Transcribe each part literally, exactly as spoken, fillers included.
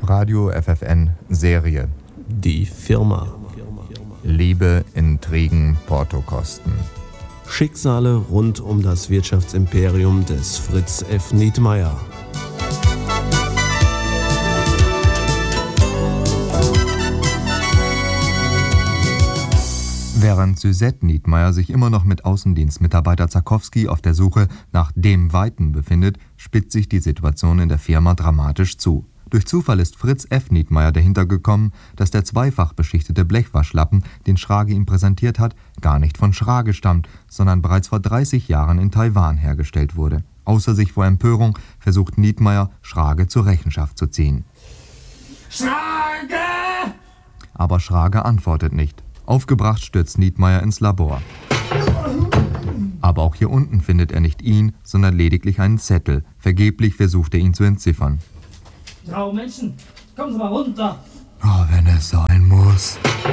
Radio F F N Serie. Die Firma. Liebe, Intrigen, Portokosten. Schicksale rund um das Wirtschaftsimperium des Fritz F. Nietmeyer. Während Suzette Nietmeyer sich immer noch mit Außendienstmitarbeiter Zakowski auf der Suche nach dem Weiten befindet, spitzt sich die Situation in der Firma dramatisch zu. Durch Zufall ist Fritz F. Nietmeyer dahinter gekommen, dass der zweifach beschichtete Blechwaschlappen, den Schrage ihm präsentiert hat, gar nicht von Schrage stammt, sondern bereits vor dreißig Jahren in Taiwan hergestellt wurde. Außer sich vor Empörung versucht Nietmeyer, Schrage zur Rechenschaft zu ziehen. Schrage! Aber Schrage antwortet nicht. Aufgebracht stürzt Nietmeyer ins Labor. Aber auch hier unten findet er nicht ihn, sondern lediglich einen Zettel. Vergeblich versucht er ihn zu entziffern. Frau Menschen, kommen Sie mal runter. Oh, wenn es sein muss.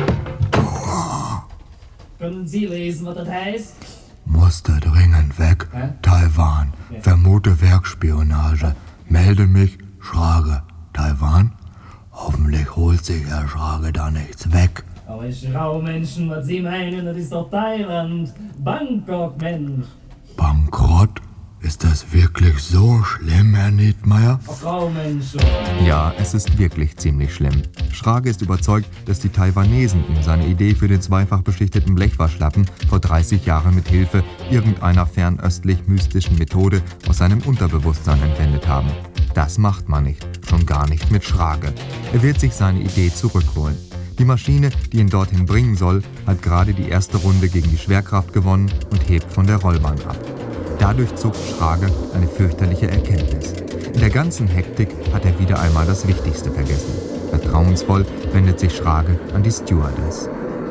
Können Sie lesen, was das heißt? Musste dringend weg. Hä? Taiwan. Ja. Vermute Werkspionage. Melde mich. Schrage. Taiwan? Hoffentlich holt sich Herr Schrage da nichts weg. Aber Frau Menschen, was Sie meinen, das ist doch Thailand. Bangkok, Mensch. Bankrott? Ist das wirklich so schlimm, Herr Nietmeyer? Oh, Frau Mensch. Ja, es ist wirklich ziemlich schlimm. Schrage ist überzeugt, dass die Taiwanesen ihm seine Idee für den zweifach beschichteten Blechwaschlappen vor dreißig Jahren mit Hilfe irgendeiner fernöstlich mystischen Methode aus seinem Unterbewusstsein entwendet haben. Das macht man nicht, schon gar nicht mit Schrage. Er wird sich seine Idee zurückholen. Die Maschine, die ihn dorthin bringen soll, hat gerade die erste Runde gegen die Schwerkraft gewonnen und hebt von der Rollbahn ab. Dadurch zuckt Schrage eine fürchterliche Erkenntnis. In der ganzen Hektik hat er wieder einmal das Wichtigste vergessen. Vertrauensvoll wendet sich Schrage an die Stewardess.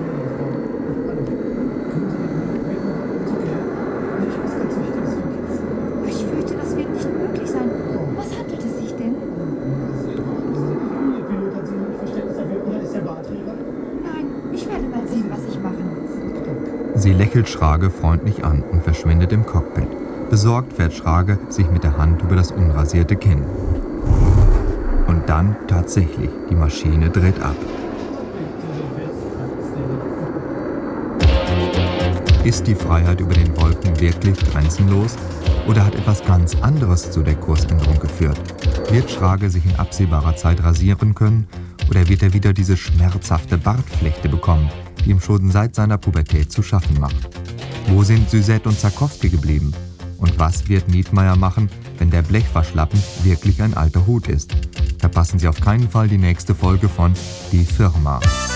Ich fürchte, das wird nicht möglich sein. Was handelt es sich denn? Nein, ich werde mal sehen, was ich machen muss. Sie lächelt Schrage freundlich an und verschwindet im Cockpit. Besorgt fährt Schrage sich mit der Hand über das unrasierte Kinn. Und dann tatsächlich, die Maschine dreht ab. Ist die Freiheit über den Wolken wirklich grenzenlos? Oder hat etwas ganz anderes zu der Kursänderung geführt? Wird Schrage sich in absehbarer Zeit rasieren können? Oder wird er wieder diese schmerzhafte Bartflechte bekommen, die ihm schon seit seiner Pubertät zu schaffen macht? Wo sind Suzette und Zakowski geblieben? Und was wird Nietmeyer machen, wenn der Blechwaschlappen wirklich ein alter Hut ist? Verpassen Sie auf keinen Fall die nächste Folge von Die Firma.